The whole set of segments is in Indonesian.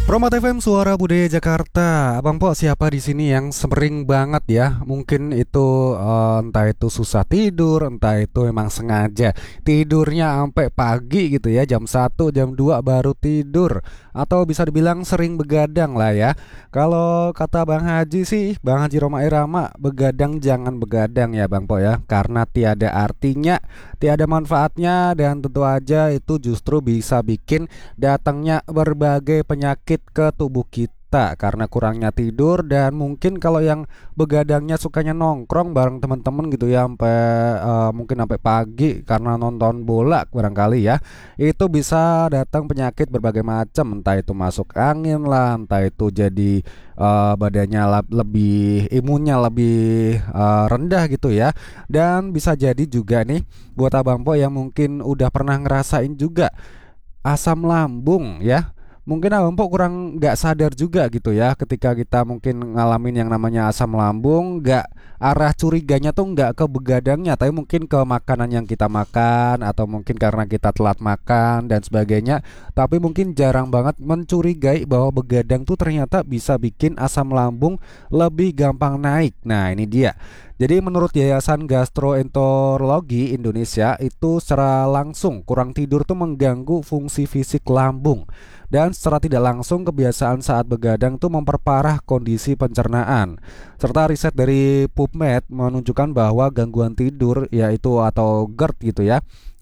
Promat FM Suara Budaya Jakarta. Abang Po, siapa di sini yang sering banget ya? Mungkin itu entah itu susah tidur, entah itu emang sengaja tidurnya sampai pagi gitu ya, jam 1, jam 2 baru tidur, atau bisa dibilang sering begadang lah ya. Kalau kata Bang Haji sih, Bang Haji Roma Irama, begadang jangan begadang ya Bang Po ya, karena tiada artinya, tiada manfaatnya, dan tentu aja itu justru bisa bikin datangnya berbagai penyakit ke tubuh kita karena kurangnya tidur. Dan mungkin kalau yang begadangnya sukanya nongkrong bareng teman-teman gitu ya sampai mungkin sampai pagi karena nonton bola barangkali ya, itu bisa datang penyakit berbagai macam, entah itu masuk angin lah, entah itu jadi badannya lebih imunnya lebih rendah gitu ya. Dan bisa jadi juga nih buat abang po yang mungkin udah pernah ngerasain juga asam lambung ya. Mungkin abang po kurang nggak sadar juga gitu ya, ketika kita mungkin ngalamin yang namanya asam lambung, nggak arah curiganya tuh nggak ke begadangnya, tapi mungkin ke makanan yang kita makan, atau mungkin karena kita telat makan dan sebagainya. Tapi mungkin jarang banget mencurigai bahwa begadang tuh ternyata bisa bikin asam lambung lebih gampang naik. Nah ini dia. Jadi menurut Yayasan Gastroenterologi Indonesia itu secara langsung kurang tidur tuh mengganggu fungsi fisik lambung. Dan secara tidak langsung kebiasaan saat begadang tuh memperparah kondisi pencernaan. Serta riset dari PubMed menunjukkan bahwa gangguan tidur yaitu atau GERD gitu ya,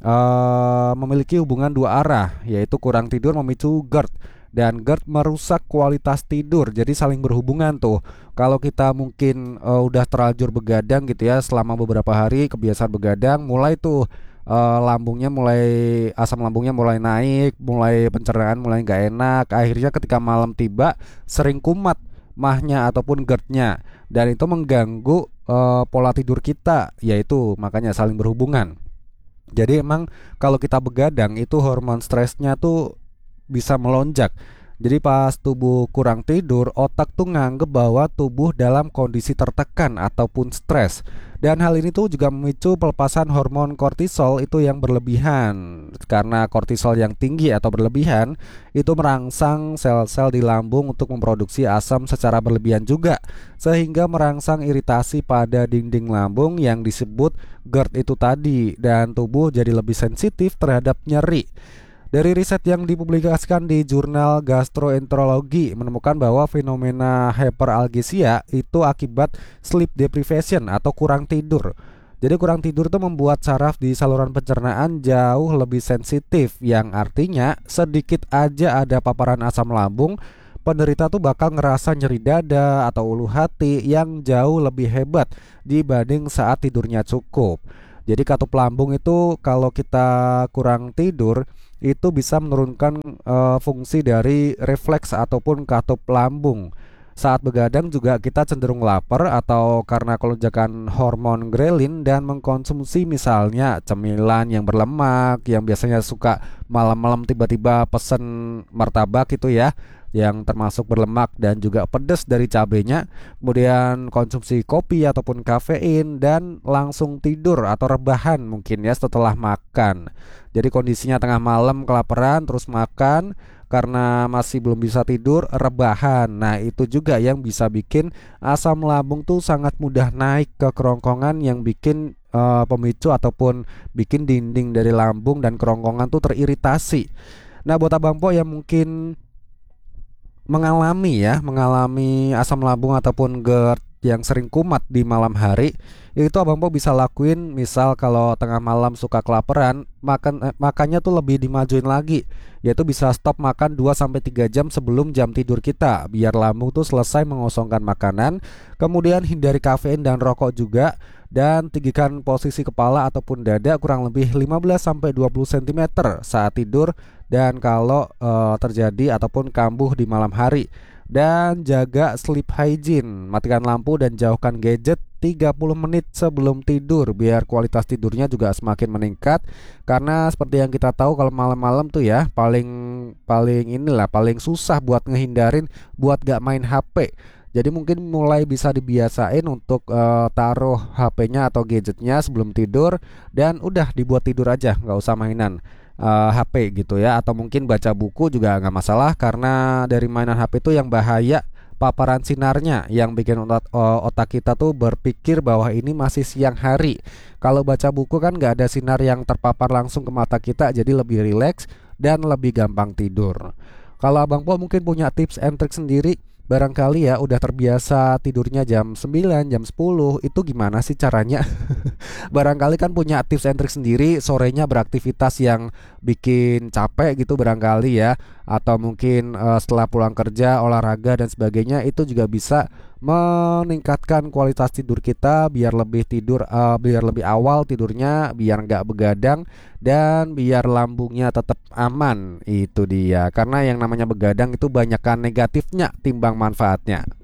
memiliki hubungan dua arah, yaitu kurang tidur memicu GERD dan GERD merusak kualitas tidur. Jadi saling berhubungan tuh. Kalau kita mungkin udah terlanjur begadang gitu ya selama beberapa hari, kebiasaan begadang, mulai tuh lambungnya mulai, asam lambungnya mulai naik, mulai pencernaan mulai nggak enak. Akhirnya ketika malam tiba sering kumat mahnya ataupun GERD-nya, dan itu mengganggu pola tidur kita, yaitu makanya saling berhubungan. Jadi emang kalau kita begadang itu hormon stresnya tuh bisa melonjak. Jadi pas tubuh kurang tidur, otak tuh nganggep bahwa tubuh dalam kondisi tertekan ataupun stres. Dan hal ini tuh juga memicu pelepasan hormon kortisol itu yang berlebihan. Karena kortisol yang tinggi atau berlebihan itu merangsang sel-sel di lambung untuk memproduksi asam secara berlebihan juga, sehingga merangsang iritasi pada dinding lambung yang disebut GERD itu tadi, dan tubuh jadi lebih sensitif terhadap nyeri. Dari riset yang dipublikasikan di jurnal Gastroenterologi menemukan bahwa fenomena hyperalgesia itu akibat sleep deprivation atau kurang tidur. Jadi kurang tidur itu membuat saraf di saluran pencernaan jauh lebih sensitif, yang artinya sedikit aja ada paparan asam lambung, penderita tuh bakal ngerasa nyeri dada atau ulu hati yang jauh lebih hebat dibanding saat tidurnya cukup. Jadi katup lambung itu kalau kita kurang tidur itu bisa menurunkan fungsi dari refleks ataupun katup lambung. Saat begadang juga kita cenderung lapar atau karena kelonjakan hormon grelin, dan mengkonsumsi misalnya cemilan yang berlemak, yang biasanya suka malam-malam tiba-tiba pesen martabak itu ya, yang termasuk berlemak dan juga pedas dari cabenya. Kemudian konsumsi kopi ataupun kafein dan langsung tidur atau rebahan mungkin ya setelah makan. Jadi kondisinya tengah malam kelaparan terus makan, karena masih belum bisa tidur, rebahan. Nah itu juga yang bisa bikin asam lambung tuh sangat mudah naik ke kerongkongan, yang bikin pemicu ataupun bikin dinding dari lambung dan kerongkongan tuh teriritasi. Nah buat abang po yang mungkin mengalami asam lambung ataupun GERD yang sering kumat di malam hari, itu abang po bisa lakuin, misal kalau tengah malam suka kelaparan, makannya tuh lebih dimajuin lagi, yaitu bisa stop makan 2 sampai 3 jam sebelum jam tidur kita, biar lambung tuh selesai mengosongkan makanan. Kemudian hindari kafein dan rokok juga, dan tinggikan posisi kepala ataupun dada kurang lebih 15 sampai 20 cm saat tidur dan kalau terjadi ataupun kambuh di malam hari. Dan jaga sleep hygiene, matikan lampu dan jauhkan gadget 30 menit sebelum tidur biar kualitas tidurnya juga semakin meningkat. Karena seperti yang kita tahu kalau malam-malam tuh ya paling paling inilah paling susah buat ngehindarin buat gak main HP. Jadi mungkin mulai bisa dibiasain untuk taruh HP-nya atau gadgetnya sebelum tidur, dan udah dibuat tidur aja, nggak usah mainan. HP gitu ya, atau mungkin baca buku juga nggak masalah, karena dari mainan HP itu yang bahaya paparan sinarnya yang bikin otak kita tuh berpikir bahwa ini masih siang hari. Kalau baca buku kan nggak ada sinar yang terpapar langsung ke mata kita, jadi lebih rileks dan lebih gampang tidur. Kalau Abang Po mungkin punya tips and trick sendiri, barangkali ya udah terbiasa tidurnya jam 9, jam 10, itu gimana sih caranya? Barangkali kan punya tips and trick sendiri, sorenya beraktivitas yang bikin capek gitu barangkali ya, atau mungkin setelah pulang kerja olahraga dan sebagainya, itu juga bisa meningkatkan kualitas tidur kita biar lebih biar lebih awal tidurnya, biar nggak begadang dan biar lambungnya tetap aman. Itu dia, karena yang namanya begadang itu banyakkan negatifnya timbang manfaatnya.